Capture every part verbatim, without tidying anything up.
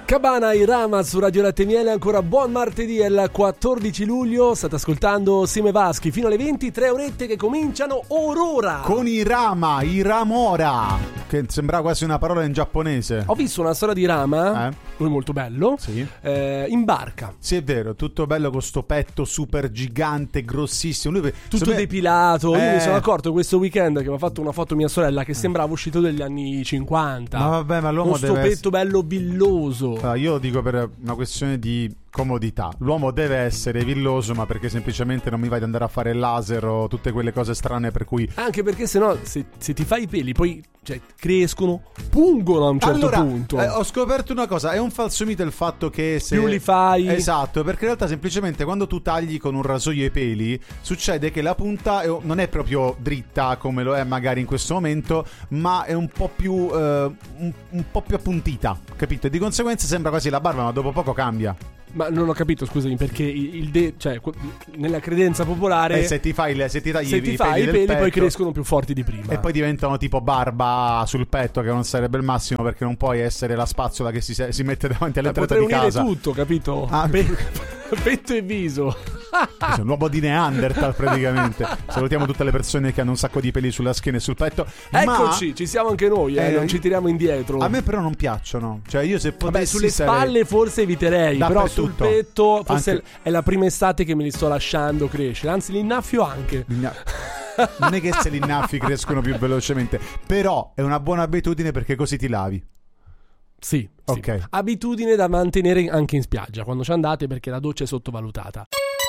Cabana Irama su Radio Latte Miele, ancora buon martedì, è il quattordici luglio, state ascoltando Sime Vaschi fino alle venti, tre orette che cominciano orora. Con Irama, Iramora, che sembra quasi una parola in giapponese. Ho visto una storia di Rama, eh? lui molto bello, sì. eh, in barca. Sì, è vero, tutto bello con sto petto super gigante, grossissimo. Lui, tutto me... depilato, eh... io mi sono accorto questo weekend che mi ha fatto una foto mia sorella che sembrava uscito degli anni cinquanta. Ma vabbè, ma l'uomo con sto deve petto essere... bello billoso. Allora, io lo dico per una questione di comodità. L'uomo deve essere villoso, ma perché semplicemente non mi vai ad andare a fare il laser o tutte quelle cose strane per cui... Anche perché sennò se, se ti fai i peli poi cioè, crescono, pungono a un certo allora, punto. Eh, ho scoperto una cosa, è un falso mito il fatto che se... più li fai... Esatto, perché in realtà semplicemente quando tu tagli con un rasoio i peli succede che la punta è, non è proprio dritta come lo è magari in questo momento, ma è un po' più eh, un, un po' più appuntita, capito? E di conseguenza sembra quasi la barba, ma dopo poco cambia. Ma non ho capito, scusami, perché il, il de- cioè nella credenza popolare eh, se ti fai le, se ti tagli se i, ti i fai peli, i del peli petto, poi crescono più forti di prima e poi diventano tipo barba sul petto, che non sarebbe il massimo, perché non puoi essere la spazzola che si, si mette davanti all'entrata di casa. Potrei unire tutto, capito? Ah, Pe- petto e viso. Sei un uomo di Neanderthal praticamente. Salutiamo tutte le persone che hanno un sacco di peli sulla schiena e sul petto. Eccoci, ma... ci siamo anche noi, eh, eh, non ci tiriamo indietro. A me però non piacciono. Cioè io se potessi Vabbè, sulle sarei... spalle forse eviterei, però sul petto forse anche... è la prima estate che me li sto lasciando crescere. Anzi, l'innaffio anche. L'inna... Non è che se li innaffi crescono più velocemente, però è una buona abitudine perché così ti lavi. Sì, ok. Sì. Abitudine da mantenere anche in spiaggia quando ci andate, perché la doccia è sottovalutata.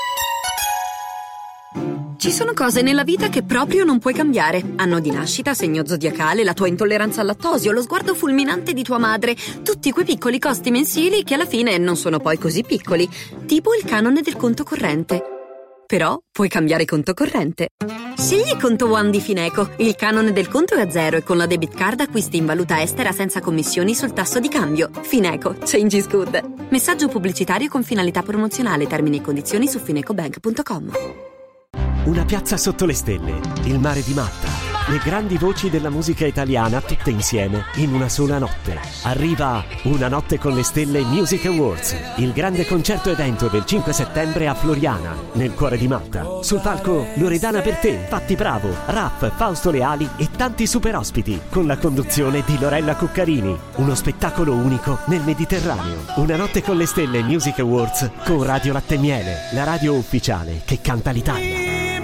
Ci sono cose nella vita che proprio non puoi cambiare. Anno di nascita, segno zodiacale, la tua intolleranza al lattosio, lo sguardo fulminante di tua madre. Tutti quei piccoli costi mensili che alla fine non sono poi così piccoli. Tipo il canone del conto corrente. Però puoi cambiare conto corrente. Scegli Conto One di Fineco. Il canone del conto è a zero e con la debit card acquisti in valuta estera senza commissioni sul tasso di cambio. Fineco. Change is good. Messaggio pubblicitario con finalità promozionale. Termini e condizioni su finecobank punto com. Una piazza sotto le stelle, il mare di Malta, le grandi voci della musica italiana tutte insieme in una sola notte. Arriva Una notte con le stelle Music Awards, il grande concerto evento del cinque settembre a Floriana, nel cuore di Malta. Sul palco Loredana Bertè, Patti Bravo, Raff, Fausto Leali e tanti super ospiti, con la conduzione di Lorella Cuccarini. Uno spettacolo unico nel Mediterraneo. Una notte con le stelle Music Awards con Radio Latte Miele, la radio ufficiale che canta l'Italia.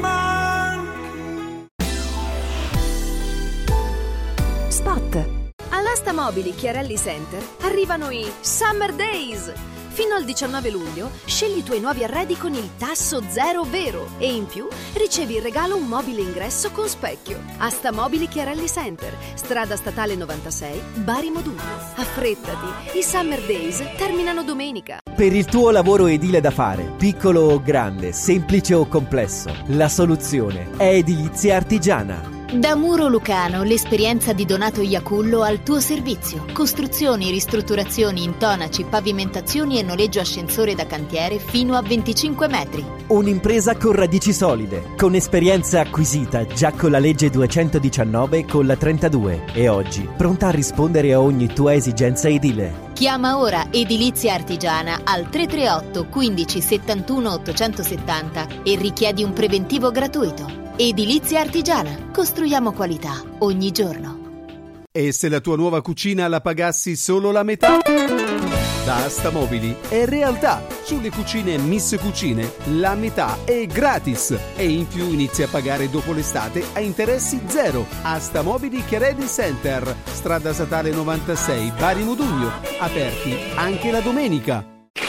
Spot. All'Asta Mobili Chiarelli Center arrivano i Summer Days. Fino al diciannove luglio scegli i tuoi nuovi arredi con il tasso zero vero e in più ricevi in regalo un mobile ingresso con specchio. Asta Mobili Chiarelli Center, strada statale novantasei, Bari Modugno. Affrettati, i Summer Days terminano domenica. Per il tuo lavoro edile da fare, piccolo o grande, semplice o complesso, la soluzione è Edilizia Artigiana. Da Muro Lucano, l'esperienza di Donato Iacullo al tuo servizio. Costruzioni, ristrutturazioni, intonaci, pavimentazioni e noleggio ascensore da cantiere fino a venticinque metri. Un'impresa con radici solide, con esperienza acquisita già con la legge duecentodiciannove e con la trentadue e oggi pronta a rispondere a ogni tua esigenza edile. Chiama ora Edilizia Artigiana al tre tre otto quindici settantuno ottocentosettanta e richiedi un preventivo gratuito. Edilizia Artigiana. Costruiamo qualità ogni giorno. E se la tua nuova cucina la pagassi solo la metà? Da Asta Mobili è realtà. Sulle cucine Miss Cucine la metà è gratis e in più inizi a pagare dopo l'estate a interessi zero. Asta Mobili Chiarelli Center, strada statale novantasei, Bari Modugno, aperti anche la domenica.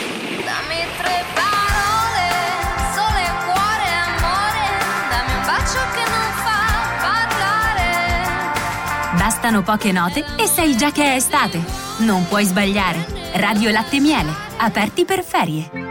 Bastano poche note e sai già che è estate. Non puoi sbagliare. Radio Latte Miele, aperti per ferie.